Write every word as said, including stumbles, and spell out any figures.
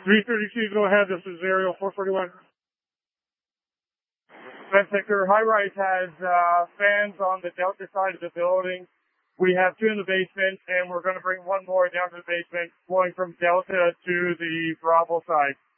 three thirty-two, go ahead. This is Aerial four forty-one. Vent sector high rise has uh, fans on the Delta side of the building. We have two in the basement, and we're going to bring one more down to the basement, flowing from Delta to the Bravo side.